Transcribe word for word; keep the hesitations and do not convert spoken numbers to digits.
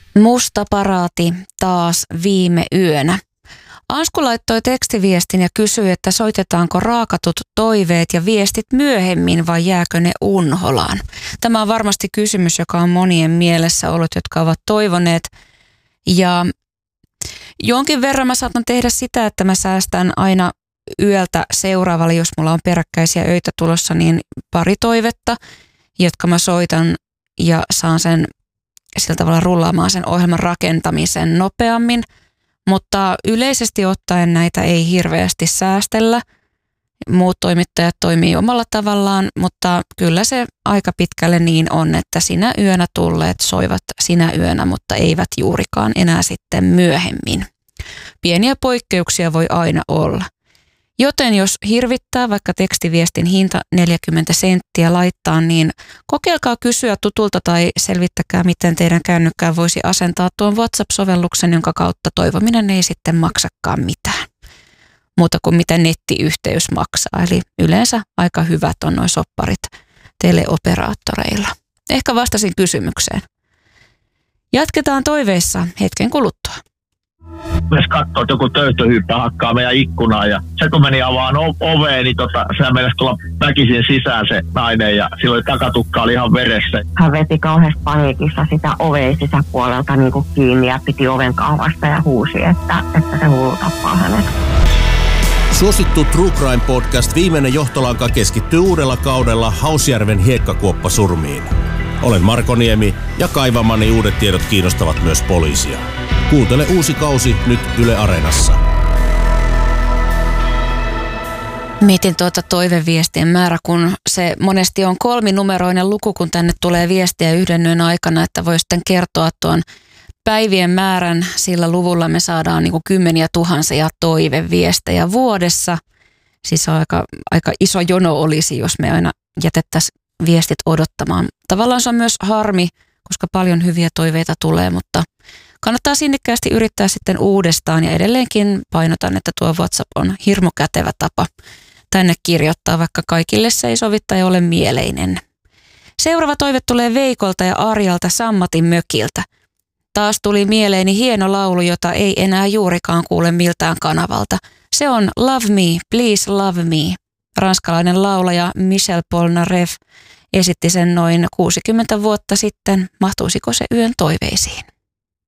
Musta paraati taas viime yönä. Ansku laittoi tekstiviestin ja kysyi, että soitetaanko raakatut toiveet ja viestit myöhemmin vai jääkö ne unholaan. Tämä on varmasti kysymys, joka on monien mielessä ollut, jotka ovat toivoneet. Ja jonkin verran mä saatan tehdä sitä, että mä säästän aina yöltä seuraavalle, jos mulla on peräkkäisiä öitä tulossa, niin pari toivetta, jotka mä soitan ja saan sen sillä tavalla rullaamaan sen ohjelman rakentamisen nopeammin. Mutta yleisesti ottaen näitä ei hirveästi säästellä. Muut toimittajat toimii omalla tavallaan, mutta kyllä se aika pitkälle niin on, että sinä yönä tulleet soivat sinä yönä, mutta eivät juurikaan enää sitten myöhemmin. Pieniä poikkeuksia voi aina olla. Joten jos hirvittää vaikka tekstiviestin hinta neljäkymmentä senttiä laittaa, niin kokeilkaa kysyä tutulta tai selvittäkää, miten teidän kännykkään voisi asentaa tuon WhatsApp-sovelluksen, jonka kautta toivominen ei sitten maksakaan mitään. Muuta kuin mitä nettiyhteys maksaa. Eli yleensä aika hyvät on nuo sopparit teleoperaattoreilla. Ehkä vastasin kysymykseen. Jatketaan toiveissa hetken kuluttua. Myös katsoo, että joku töyhtöhyyppä hakkaa meidän ikkunaa ja se kun meni avaan oveen, niin tota, sehän meinasi tulla väkisin sisään se nainen ja silloin takatukka oli ihan veressä. Hän veti kauheasti paniikissa sitä oveen sisäpuolelta niin kuin kiinni ja piti oven kahvasta ja huusi, että, että se hullu tappaa hänet. Suosittu True Crime Podcast Viimeinen johtolanka keskittyy uudella kaudella Hausjärven hiekkakuoppasurmiin. Olen Marko Niemi ja kaivamani uudet tiedot kiinnostavat myös poliisia. Kuuntele uusi kausi nyt Yle Areenassa. Mietin tuota toiveviestien määrä, kun se monesti on kolminumeroinen luku, kun tänne tulee viestiä yhden yön aikana, että voi sitten kertoa tuon päivien määrän. Sillä luvulla me saadaan niin kuin kymmeniä tuhansia toiveviestejä vuodessa. Siis aika, aika iso jono olisi, jos me aina jätettäisiin viestit odottamaan. Tavallaan se on myös harmi, koska paljon hyviä toiveita tulee, mutta kannattaa sinnikkäästi yrittää sitten uudestaan ja edelleenkin painotan, että tuo WhatsApp on hirmu kätevä tapa tänne kirjoittaa, vaikka kaikille se ei sovi tai ole mieleinen. Seuraava toive tulee Veikolta ja Arjalta Sammatin mökiltä. Taas tuli mieleeni hieno laulu, jota ei enää juurikaan kuule miltään kanavalta. Se on Love Me, Please Love Me. Ranskalainen laulaja Michel Polnareff esitti sen noin kuusikymmentä vuotta sitten. Mahtuisiko se yön toiveisiin?